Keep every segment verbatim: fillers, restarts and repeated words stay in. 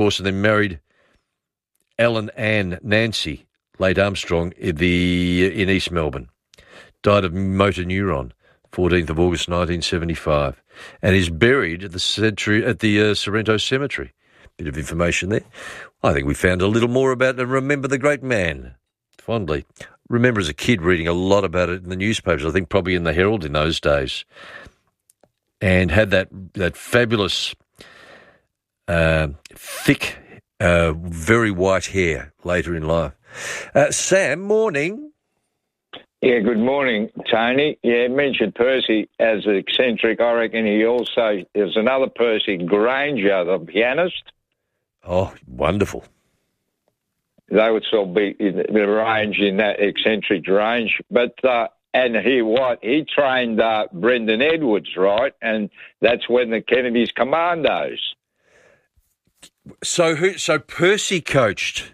course, and then married Ellen Ann Nancy, late Armstrong, in, the, in East Melbourne. Died of motor neuron, fourteenth of August nineteen seventy-five, and is buried at the, century, at the uh, Sorrento Cemetery. Bit of information there. I think we found a little more about and remember the great man fondly. Remember as a kid reading a lot about it in the newspapers, I think probably in the Herald in those days, and had that, that fabulous, uh, thick, uh, very white hair later in life. Uh, Sam, morning. Yeah, good morning, Tony. Yeah, mentioned Percy as eccentric. I reckon he also, there's another Percy Granger, the pianist. Oh, wonderful. They would still be in the range, in that eccentric range. But, uh, and he what? He trained uh, Brendan Edwards, right? And that's when the Kennedys Commandos. So who? So Percy coached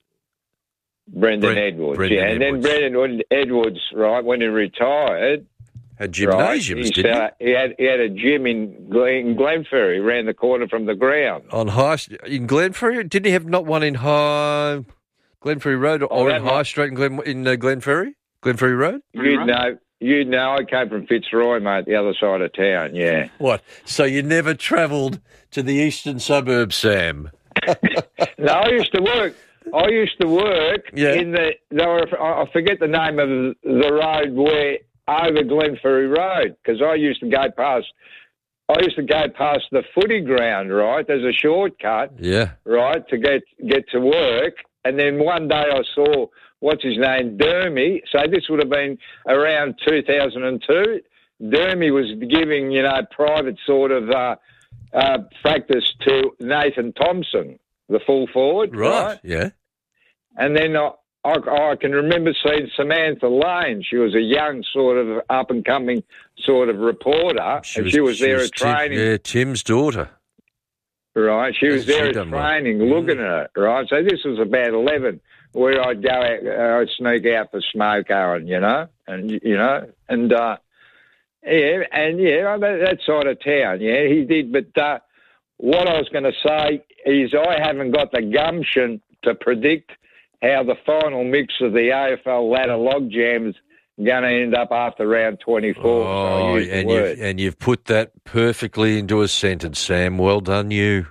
Brendan Brent, Edwards, Brendan yeah. And Edwards. then Brendan Edwards, right, when he retired, had gymnasiums, right, didn't uh, he? He had, he had a gym in, Glen, Glenferrie, around the corner from the ground. On High in Glenferrie? Didn't he have not one in High Glenferrie Road or Oh, in High might... Street in, Glen, in uh, Glenferrie? Glenferrie Road? You know, you know, I came from Fitzroy, mate, the other side of town, yeah. What? So you never travelled to the eastern suburbs, Sam? No, I used to work. I used to work yeah. in the, there were, I forget the name of the road where, over Glenferrie Road, because I used to go past, I used to go past the footy ground, right? There's a shortcut, yeah, right, to get, get to work. And then one day I saw, what's his name, Dermy. So this would have been around two thousand two. Dermy was giving, you know, private sort of uh, uh, practice to Nathan Thompson, the full forward. Right, right? yeah. And then I, I, I can remember seeing Samantha Lane. She was a young sort of up-and-coming sort of reporter. She and was, she was she there was at training. Tim, yeah, Tim's daughter. Right, she was She there at done well. training, looking at it, right? So this was about eleven, where I'd go out, uh, I'd sneak out for smoke, Aaron, you know, and, you know, and, uh, yeah, and, yeah, that, that side of town, yeah, he did. But uh, what I was going to say is I haven't got the gumption to predict how the final mix of the A F L ladder logjam is going to end up after round twenty-four. Oh, so and, you've, and you've put that perfectly into a sentence, Sam. Well done, you.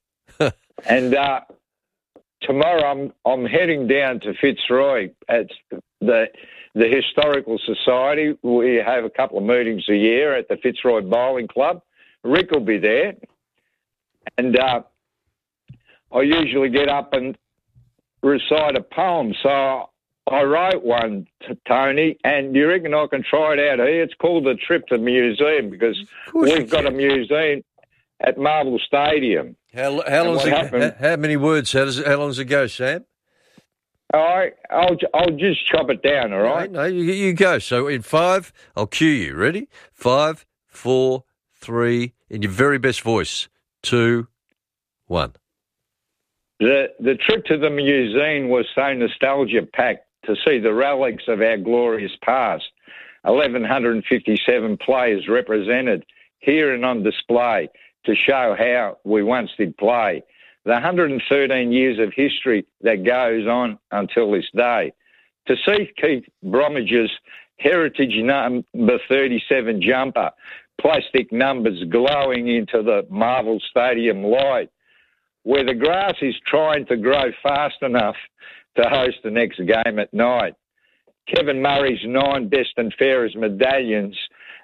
And uh, tomorrow I'm I'm heading down to Fitzroy at the the Historical Society. We have a couple of meetings a year at the Fitzroy Bowling Club. Rick will be there, and uh, I usually get up and recite a poem. So I wrote one, to Tony, and you reckon I can try it out here? It's called The Trip to the Museum, because we've got a museum at Marvel Stadium. How, how, long's it, how, how many words? How, does it, how long does it go, Sam? All right, I'll, I'll just chop it down, all right? No, no you, you go. So in five, I'll cue you. Ready? Five, four, three, in your very best voice. Two, one. The the trip to the museum was so nostalgia-packed to see the relics of our glorious past. eleven fifty-seven players represented here and on display to show how we once did play. The one hundred thirteen years of history that goes on until this day. To see Keith Bromwich's heritage number thirty-seven jumper, plastic numbers glowing into the Marvel Stadium light, where the grass is trying to grow fast enough to host the next game at night. Kevin Murray's nine best and fairest medallions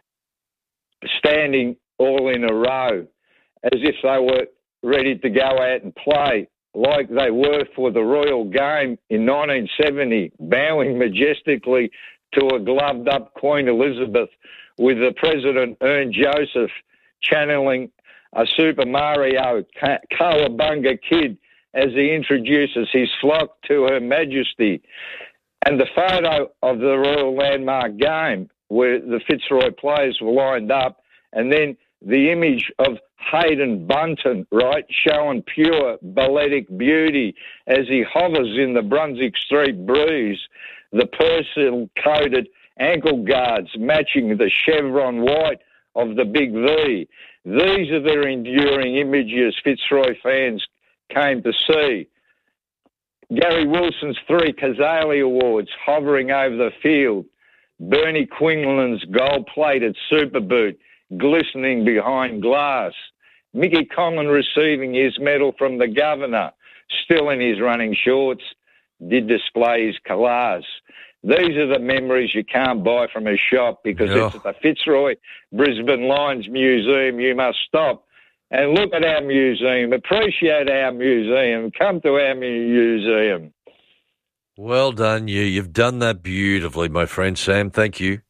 standing all in a row as if they were ready to go out and play like they were for the Royal Game in nineteen seventy, bowing majestically to a gloved-up Queen Elizabeth with the President Ern Joseph channeling a Super Mario Cowabunga kid as he introduces his flock to Her Majesty. And the photo of the Royal Landmark Game where the Fitzroy players were lined up, and then the image of Hayden Bunton, right, showing pure balletic beauty as he hovers in the Brunswick Street breeze, the pearl-coated ankle guards matching the chevron white of the Big V. These are the enduring images Fitzroy fans came to see. Gary Wilson's three Kazali Awards hovering over the field. Bernie Quinlan's gold-plated super boot glistening behind glass. Mickey Conlon receiving his medal from the governor, still in his running shorts, did display his class. These are the memories you can't buy from a shop because Yeah. it's at the Fitzroy Brisbane Lions Museum. You must stop and look at our museum, appreciate our museum, come to our museum. Well done, you. You've done that beautifully, my friend Sam. Thank you.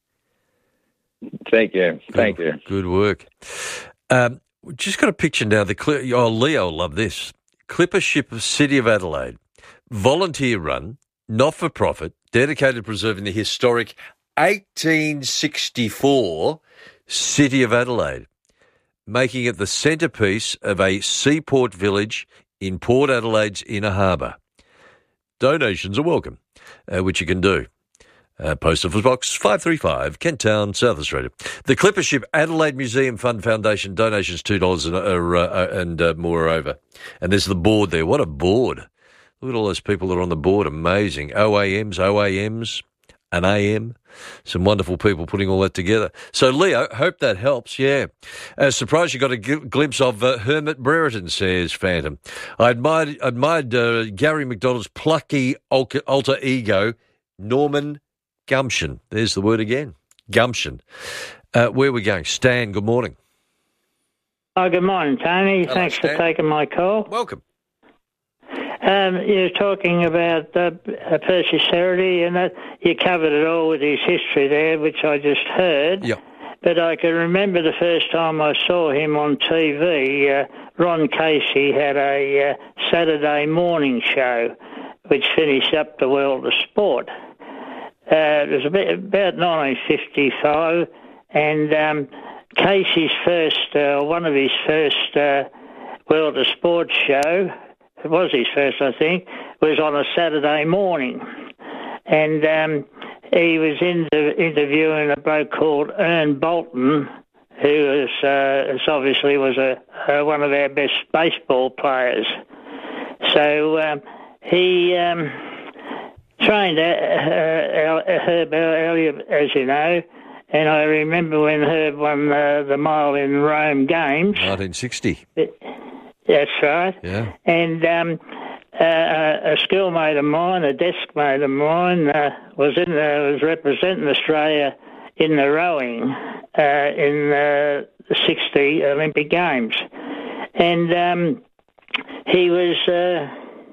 Thank you. Thank good, you. Good work. Um, just got a picture now. The Cli- oh, Leo will love this. Clipper ship of City of Adelaide, volunteer run, not for profit, dedicated to preserving the historic eighteen sixty-four City of Adelaide, making it the centrepiece of a seaport village in Port Adelaide's inner harbour. Donations are welcome, uh, which you can do. Uh, Post Office Box five three five, Kent Town, South Australia. The Clipper Ship Adelaide Museum Fund Foundation, donations two dollars and, uh, uh, and uh, more are over. And there's the board there. What a board. Look at all those people that are on the board. Amazing. O A Ms, O A Ms, an A M. Some wonderful people putting all that together. So, Leo, hope that helps. Yeah. Uh, surprised you got a g- glimpse of uh, Hermit Brereton, says Phantom. I admired, admired uh, Gary McDonald's plucky alter, alter ego, Norman Gumption. There's the word again. Gumption. Uh, where are we going? Stan, good morning. Oh, good morning, Tony. Hello, Thanks Stan. for taking my call. Welcome. Um, you're talking about uh, Percy Cerutty, and that you covered it all with his history there, which I just heard. Yeah. But I can remember the first time I saw him on T V. Uh, Ron Casey had a uh, Saturday morning show, which finished up the world of sport. Uh, it was about, about nineteen fifty-five, and um, Casey's first, uh, one of his first uh, World of Sport show, it was his first, I think, was on a Saturday morning. And um, he was inter- interviewing a bloke called Ern Bolton, who was, uh, obviously was a, uh, one of our best baseball players. So um, he... Um, trained uh, uh, Herb earlier, as you know, and I remember when Herb won uh, the mile in Rome Games. nineteen sixty. That's right. Yeah. And um, uh, a schoolmate of mine, a desk mate of mine, uh, was in uh, was representing Australia in the rowing uh, in uh, the sixty Olympic Games, and um, he was. Uh,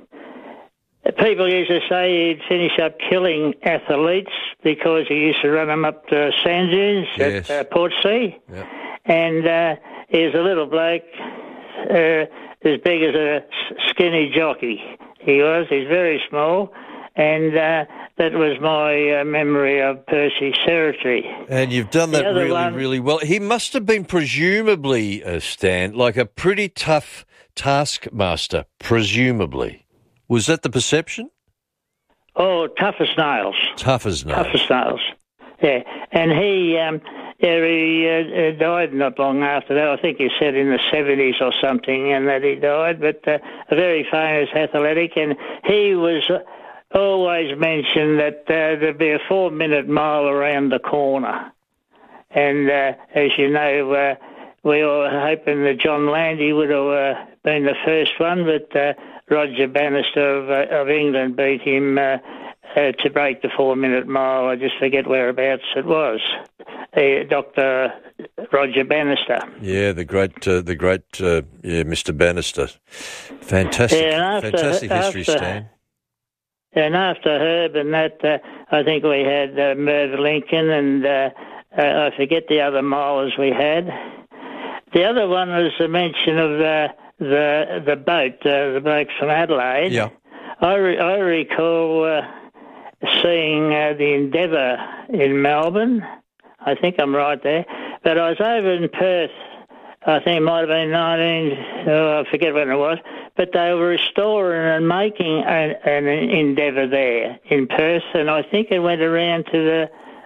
People used to say he'd finish up killing athletes because he used to run them up to sand dunes Yes. at uh, Portsea. Yeah. And uh, he was a little bloke, uh, as big as a skinny jockey. He was. He's very small. And uh, that was my uh, memory of Percy Cerutty. And you've done The that other really, one- really well. He must have been presumably, uh, Stan, like a pretty tough taskmaster, presumably. Was that the perception? Oh, tough as nails. Tough as nails. Tough as nails. Yeah. And he, um, yeah, he uh, died not long after that. I think he said in the seventies or something, and that he died. But uh, a very famous athletic, and he was uh, always mentioned that uh, there'd be a four-minute mile around the corner. And uh, as you know, uh, we were hoping that John Landy would have uh, been the first one, but uh, Roger Bannister of, uh, of England beat him uh, uh, to break the four-minute mile. I just forget whereabouts it was. Uh, Doctor Roger Bannister. Yeah, the great, uh, the great, uh, yeah, Mister Bannister. Fantastic, Yeah, and after- fantastic history, after- Stan. And after Herb and that, uh, I think we had uh, Merv Lincoln, and uh, uh, I forget the other milers we had. The other one was the mention of the the the boat, uh, the boat from Adelaide. Yeah. I, re- I recall uh, seeing uh, the Endeavour in Melbourne. I think I'm right there. But I was over in Perth. I think it might have been nineteen. Oh, I forget when it was. But they were restoring and making an, an Endeavour there in Perth, and I think it went around to the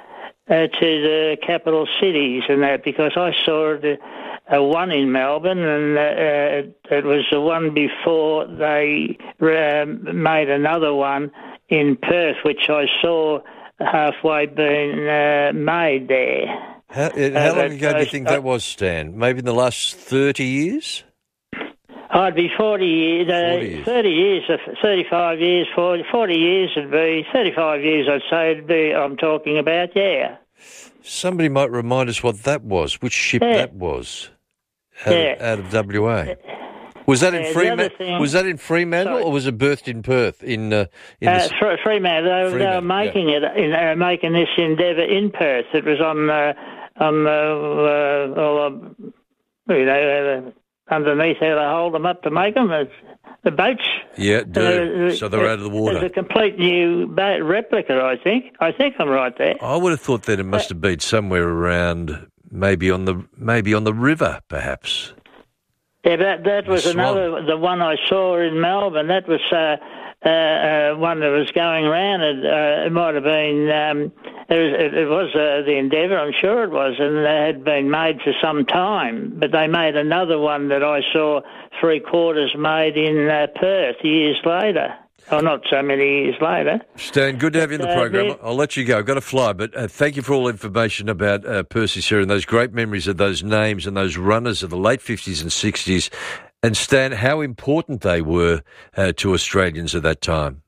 uh, to the capital cities and that, because I saw it, uh, one in Melbourne, and uh, it was the one before they uh, made another one in Perth, which I saw halfway being uh, made there. How, how long ago do you think that was, Stan? Maybe in the last thirty years? Oh, it'd be forty years, uh, forty years. thirty years, thirty-five years, forty, forty years would be, thirty-five years I'd say it'd be, I'm talking about, yeah. Somebody might remind us what that was, which ship yeah. that was out, yeah. of, out of W A. Was that in yeah, Fremantle? Was that in Fremantle, sorry. or was it birthed in Perth? In, uh, in uh, the... Fremantle. They, they were making yeah. it, in, uh, making this endeavour in Perth. It was on, uh, on uh, uh, all, uh, you know, uh, underneath how they hold them up to make them. It's, the boats. Yeah, do. Uh, so they're uh, out of the water. It's a complete new boat replica, I think. I think I'm right there. I would have thought that it must have been somewhere around, maybe on the maybe on the river, perhaps. Yeah, that that was another, the one I saw in Melbourne. That was uh, uh, uh, one that was going around. It, uh, it might have been, um, it was, it, it was uh, the Endeavour, I'm sure it was, and it had been made for some time. But they made another one that I saw three quarters made in uh, Perth years later. Oh, not so many years later. Stan, good to have you in the program. I'll let you go. I've got to fly, but uh, thank you for all the information about uh, Percy Cerra and those great memories of those names and those runners of the late fifties and sixties. And Stan, how important they were uh, to Australians at that time.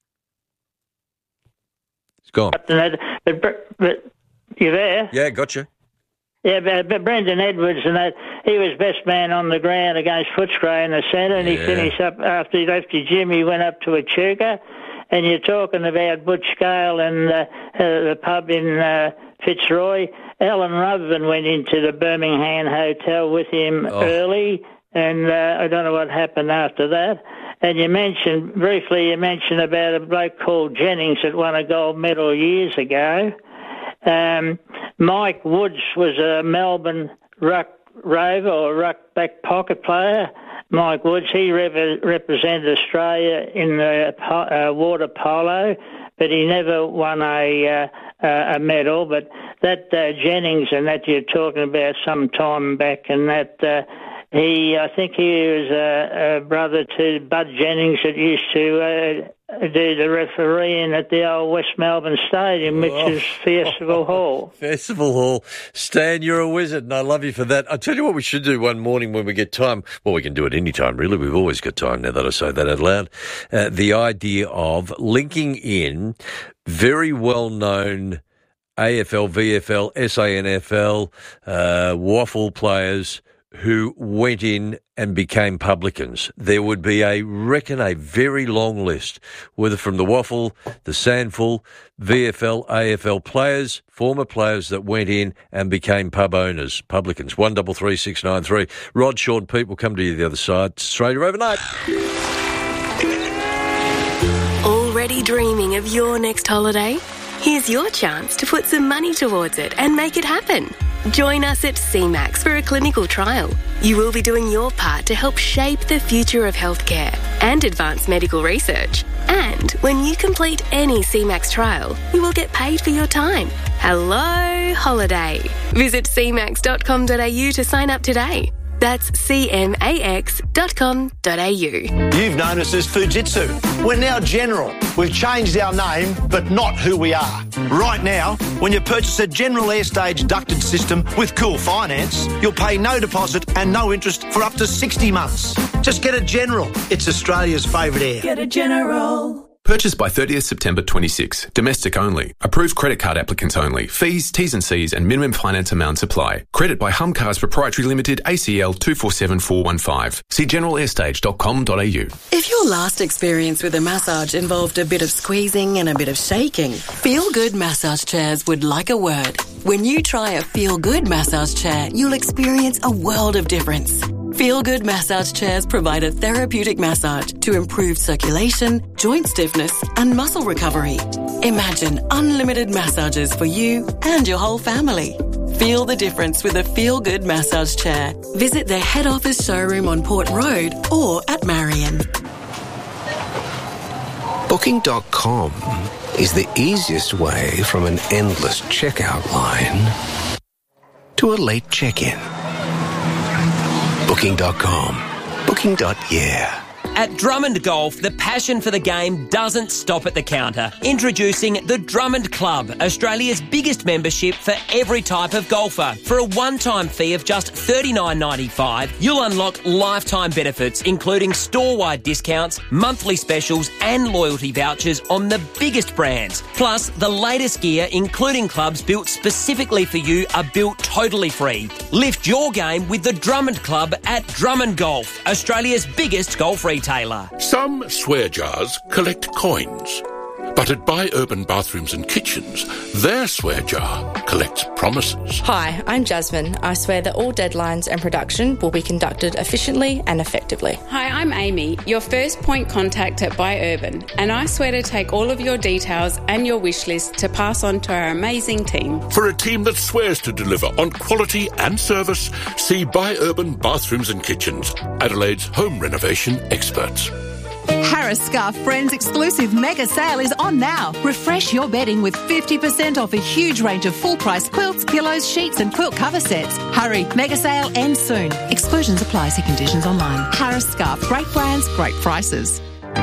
It's gone. But, but, but you there? Yeah, gotcha. Yeah, but, but Brendan Edwards and that, he was best man on the ground against Footscray in the centre, and yeah. he finished up after he left his gym. He went up to Echuca, and you're talking about Butch Gale and uh, uh, the pub in uh, Fitzroy. Alan Ruthven went into the Birmingham Hotel with him oh. early, and uh, I don't know what happened after that. And you mentioned, briefly, you mentioned about a bloke called Jennings that won a gold medal years ago. Um, Mike Woods was a Melbourne ruck rover or ruck back pocket player. Mike Woods, he rep- represented Australia in the po- uh, water polo, but he never won a uh, a medal. But that uh, Jennings and that you're talking about some time back, and that uh, he, I think he was a, a brother to Bud Jennings that used to uh, do the refereeing at the old West Melbourne Stadium, which oh. is Festival Hall. Festival Hall. Stan, you're a wizard, and I love you for that. I'll tell you what we should do one morning when we get time. Well, we can do it any time, really. We've always got time now that I say that out loud. Uh, the idea of linking in very well-known A F L, V F L, S A N F L, uh, waffle players who went in and became publicans. There would be, I reckon, a very long list, whether from the waffle, the sandful, V F L, A F L players, former players that went in and became pub owners, publicans. One double three six nine three. Rod, Sean, Pete will come to you the other side. Australia Overnight. Already dreaming of your next holiday? Here's your chance to put some money towards it and make it happen. Join us at C MAX for a clinical trial. You will be doing your part to help shape the future of healthcare and advance medical research. And when you complete any C MAX trial, you will get paid for your time. Hello, holiday. Visit c max dot com dot a u to sign up today. That's c max dot com dot a u. You've known us as Fujitsu. We're now General. We've changed our name, but not who we are. Right now, when you purchase a General Airstage ducted system with Cool Finance, you'll pay no deposit and no interest for up to sixty months. Just get a General. It's Australia's favourite air. Get a General. Purchased by thirtieth September twenty-six. Domestic only. Approved credit card applicants only. Fees, T's and C's and minimum finance amounts apply. Credit by Hum Cars Proprietary Limited, A C L two four seven four one five. See general airstage dot com dot a u. If your last experience with a massage involved a bit of squeezing and a bit of shaking, Feel Good Massage Chairs would like a word. When you try a Feel Good massage chair, you'll experience a world of difference. Feel Good Massage Chairs provide a therapeutic massage to improve circulation, joint stiffness and muscle recovery. Imagine unlimited massages for you and your whole family. Feel the difference with a Feel Good Massage Chair. Visit their head office showroom on Port Road or at Marion. Booking dot com is the easiest way from an endless checkout line to a late check-in. Booking dot com. Booking. Yeah. At Drummond Golf, the passion for the game doesn't stop at the counter. Introducing the Drummond Club, Australia's biggest membership for every type of golfer. For a one-time fee of just thirty-nine ninety-five, you'll unlock lifetime benefits, including store-wide discounts, monthly specials and loyalty vouchers on the biggest brands. Plus, the latest gear, including clubs built specifically for you, are built totally free. Lift your game with the Drummond Club at Drummond Golf, Australia's biggest golf retailer. Some swear jars collect coins, but at Buy Urban Bathrooms and Kitchens, their swear jar collects promises. Hi, I'm Jasmine. I swear that all deadlines and production will be conducted efficiently and effectively. Hi, I'm Amy, your first point contact at Buy Urban, and I swear to take all of your details and your wish list to pass on to our amazing team. For a team that swears to deliver on quality and service, see Buy Urban Bathrooms and Kitchens, Adelaide's home renovation experts. Harris Scarf Friends exclusive mega sale is on now. Refresh your bedding with fifty percent off a huge range of full-price quilts, pillows, sheets and quilt cover sets. Hurry, mega sale ends soon. Exclusions apply. See conditions online. Harris Scarf. Great brands, great prices.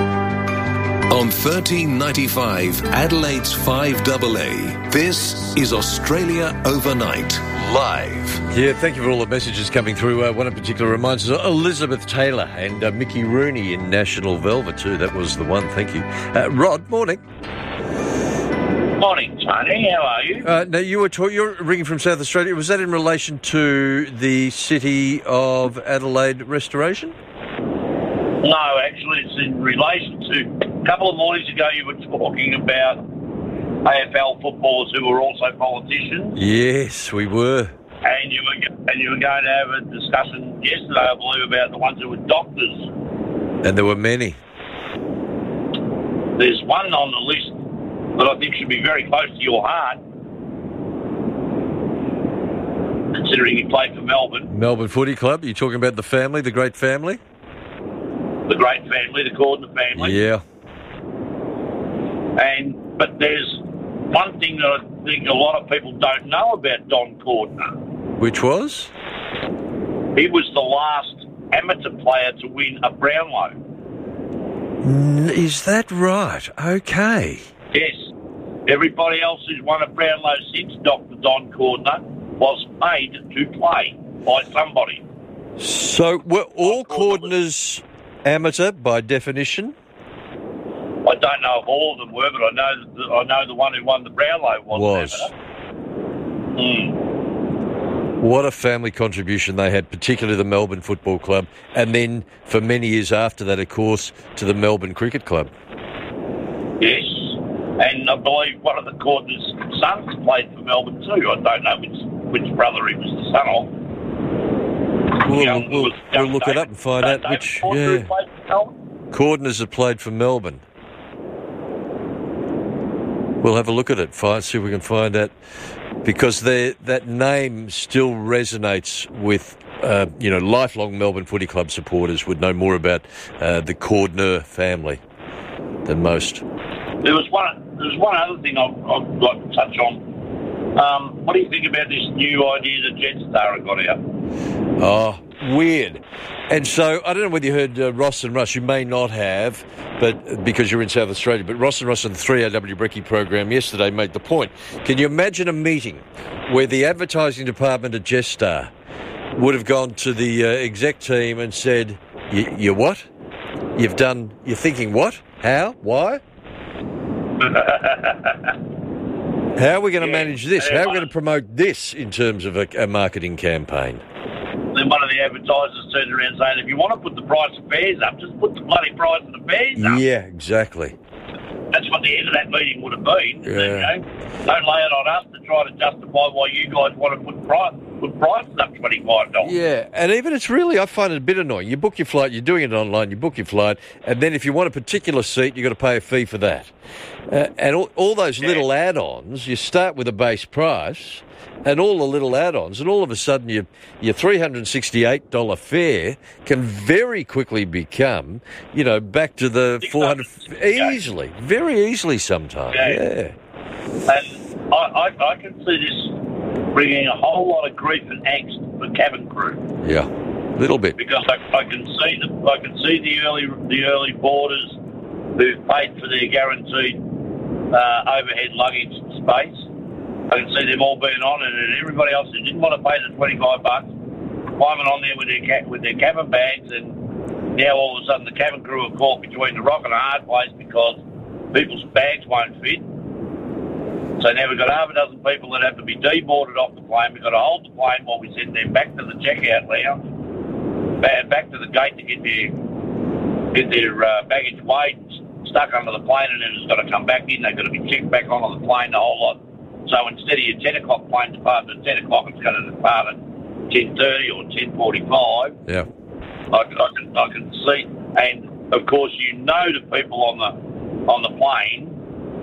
On thirteen ninety-five, Adelaide's five A A, this is Australia Overnight, live. Yeah, thank you for all the messages coming through. Uh, one in particular reminds us of Elizabeth Taylor and uh, Mickey Rooney in National Velvet too. That was the one, thank you. Uh, Rod, morning. Morning, Tony. How are you? Uh, now, you were talk- you're ringing from South Australia. Was that in relation to the City of Adelaide restoration? No, actually, it's in relation to... A couple of mornings ago, you were talking about A F L footballers who were also politicians. Yes, we were. And you were and you were going to have a discussion yesterday, I believe, about the ones who were doctors. And there were many. There's one on the list that I think should be very close to your heart, considering he played for Melbourne. Melbourne Footy Club. You're talking about the family, the great family? The great family, the Cordner family. Yeah. And but there's one thing that I think a lot of people don't know about Don Cordner. Which was? He was the last amateur player to win a Brownlow. Is that right? Okay. Yes. Everybody else who's won a Brownlow since Doctor Don Cordner was paid to play by somebody. So were all Cordners amateur by definition? I don't know if all of them were, but I know that the, I know the one who won the Brownlow was. Was. Mm. What a family contribution they had, particularly the Melbourne Football Club, and then for many years after that, of course, to the Melbourne Cricket Club. Yes, and I believe one of the Cordner's sons played for Melbourne too. I don't know which which brother he was the son of. We'll, young, we'll, we'll look David, it up and find out David which. Cordner Yeah. played for Melbourne. Cordners have played for Melbourne. We'll have a look at it, find, see if we can find out, because that name still resonates with, uh, you know, lifelong Melbourne Footy Club supporters would know more about uh, the Cordner family than most. There was one. There was one other thing I'd, I'd like to touch on. Um, what do you think about this new idea that Jetstar have got out? Oh, weird. And so, I don't know whether you heard uh, Ross and Russ, you may not have, but because you're in South Australia, but Ross and Russ on the three A W Brekkie program yesterday made the point. Can you imagine a meeting where the advertising department at Jetstar would have gone to the uh, exec team and said, you, you what? You've done, you're thinking what? How? Why? How are we going to Yeah, manage this? How are we going to promote this in terms of a, a marketing campaign? Then one of the advertisers turned around saying, if you want to put the price of fares up, just put the bloody price of the fares up. Yeah, exactly. That's what the end of that meeting would have been. Yeah. You know? Don't lay it on us to try to justify why you guys want to put, price, put prices up twenty-five dollars. Yeah, and even it's really, I find it a bit annoying. You book your flight, you're doing it online, you book your flight, and then if you want a particular seat, you've got to pay a fee for that. Uh, and all, all those Yeah. little add-ons, you start with a base price, and all the little add-ons, and all of a sudden your your three hundred sixty-eight dollars fare can very quickly become, you know, back to the four hundred easily, very easily sometimes. Yeah, yeah. And I, I, I can see this bringing a whole lot of grief and angst for cabin crew. Yeah, a little bit, because I, I can see the I can see the early the early boarders who've paid for their guaranteed uh, overhead luggage space. I can see them all being on it, and everybody else who didn't want to pay the twenty-five bucks climbing on there with their ca- with their cabin bags, and now all of a sudden the cabin crew are caught between the rock and a hard place because people's bags won't fit. So now we've got half a dozen people that have to be deboarded off the plane. We've got to hold the plane while we send them back to the checkout lounge, back to the gate to get their get their uh, baggage weighed, stuck under the plane, and then it's got to come back in. They've got to be checked back onto the plane, the whole lot. So instead of your ten o'clock plane departing at ten o'clock, it's going to depart at ten thirty or ten forty-five. Yeah. I, I, can, I can see. And, of course, you know the people on the on the plane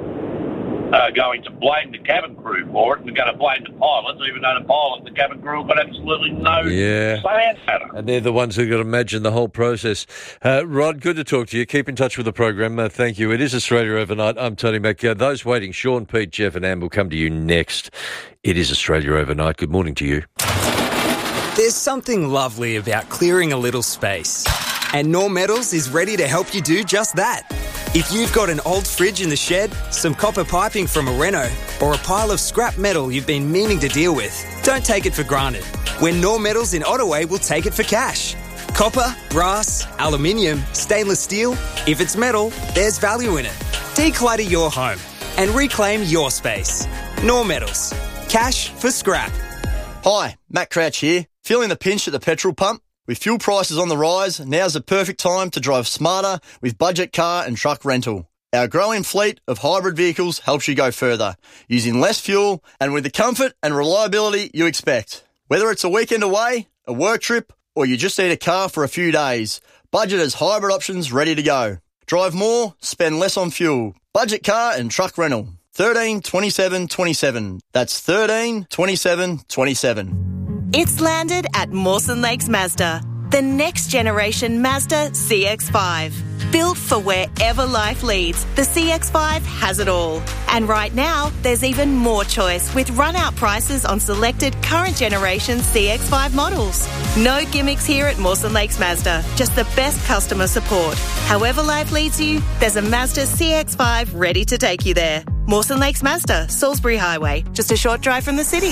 are going to blame the cabin crew for it, and they're going to blame the pilots, even though the pilot and the cabin crew have got absolutely no yeah. say in it. And they're the ones who've got to imagine the whole process. Uh, Rod, good to talk to you. Keep in touch with the program. Uh, thank you. It is Australia Overnight. I'm Tony Mack. Uh, those waiting, Sean, Pete, Jeff and Ann will come to you next. It is Australia Overnight. Good morning to you. There's something lovely about clearing a little space. And Norm Metals is ready to help you do just that. If you've got an old fridge in the shed, some copper piping from a reno, or a pile of scrap metal you've been meaning to deal with, don't take it for granted. When Norm Metals in Ottaway will take it for cash. Copper, brass, aluminium, stainless steel, if it's metal, there's value in it. Declutter your home and reclaim your space. Norm Metals. Cash for scrap. Hi, Matt Crouch here. Feeling the pinch at the petrol pump? With fuel prices on the rise, now's the perfect time to drive smarter with budget car and truck rental. Our growing fleet of hybrid vehicles helps you go further, using less fuel and with the comfort and reliability you expect. Whether it's a weekend away, a work trip, or you just need a car for a few days, Budget has hybrid options ready to go. Drive more, spend less on fuel. Budget car and truck rental. thirteen twenty-seven twenty-seven. That's thirteen twenty-seven twenty-seven. It's landed at Mawson Lakes Mazda, the next generation Mazda C X five. Built for wherever life leads, the C X five has it all. And right now, there's even more choice with run-out prices on selected current generation C X five models. No gimmicks here at Mawson Lakes Mazda, just the best customer support. However life leads you, there's a Mazda C X five ready to take you there. Mawson Lakes Mazda, Salisbury Highway, just a short drive from the city.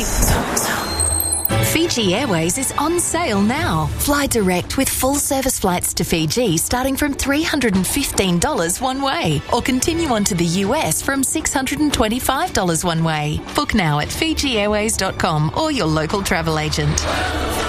Fiji Airways is on sale now. Fly direct with full service flights to Fiji starting from three hundred fifteen dollars one way, or continue on to the U S from six hundred twenty-five dollars one way. Book now at fiji airways dot com or your local travel agent.